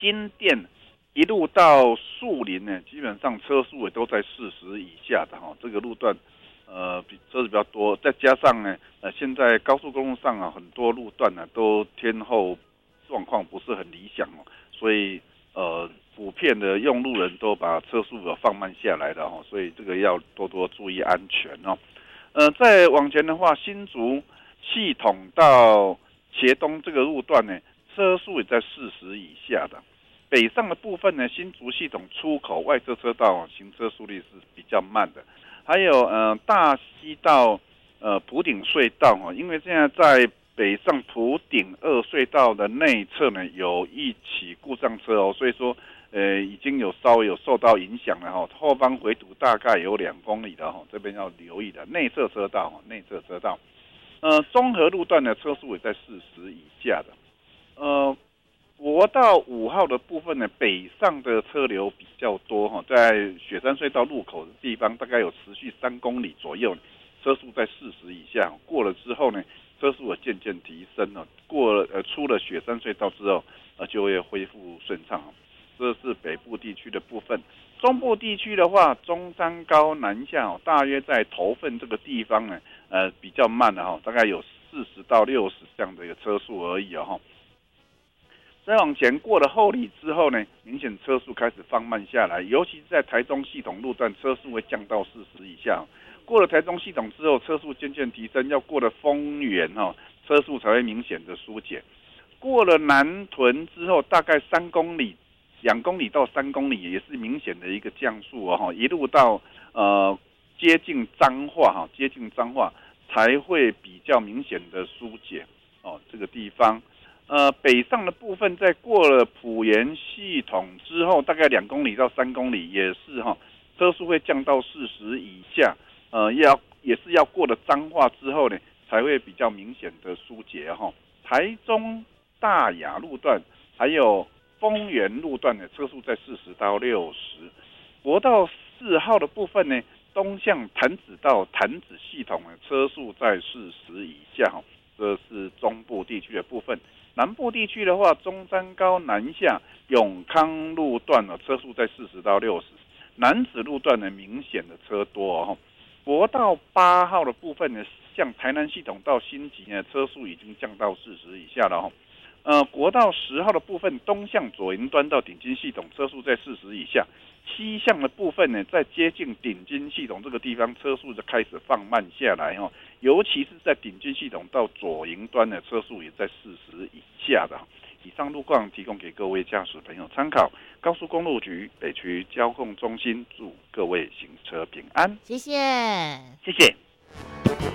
新店一路到树林呢，基本上车速也都在40以下的哈。这个路段，比车子比较多，再加上呢，现在高速公路上啊，很多路段呢都天候状况不是很理想哦，所以普遍的用路人都把车速放慢下来了哦，所以这个要多多注意安全哦。再往前的话，新竹系统到茄东这个路段呢，车速也在40以下的。北上的部分呢，新竹系统出口外侧车道行车速率是比较慢的。还有大溪到埔顶隧道哈，因为现在在北上埔顶2隧道的内侧呢有一起故障车哦，所以说已经稍微有受到影响了哈。后方回堵大概有2公里的哈，这边要留意的内侧车道内侧车道。中和路段的车速也在40以下的。国道5号的部分呢，北上的车流比较多哈，在雪山隧道入口的地方，大概有持续3公里左右，车速在40以下。过了之后呢，车速渐渐提升了。出了雪山隧道之后，就会恢复顺畅。这是北部地区的部分。中部地区的话，中山高南下大约在头份这个地方呢，比较慢的哈，大概有40到60这样的一个车速而已哦。再往前过了后里之后呢，明显车速开始放慢下来，尤其是在台中系统路段，车速会降到40以下。过了台中系统之后，车速渐渐提升，要过了丰原车速才会明显的疏解。过了南屯之后，大概3公里、2公里到3公里也是明显的一个降速哦，一路到接近彰化才会比较明显的疏解哦，这个地方。北上的部分，在过了埔盐系统之后，大概2公里到3公里，也是车速会降到40以下。也是要过了彰化之后呢，才会比较明显的疏解哈。台中大雅路段还有丰原路段的车速在40到60。国道4号的部分呢，东向潭子到潭子系统的车速在40以下，这是中部地区的部分。南部地区的话，中山高南下永康路段车速在40到60，楠梓路段呢明显的车多哦。国道8号的部分呢，向台南系统到新集呢，车速已经降到40以下了哦。国道10号的部分，东向左营端到顶金系统，车速在40以下。西向的部分呢，在接近顶金系统这个地方，车速就开始放慢下来哦。尤其是在顶金系统到左营端的车速也在40以下的。以上路况提供给各位驾驶朋友参考。高速公路局北区交控中心祝各位行车平安， 谢谢。 谢谢。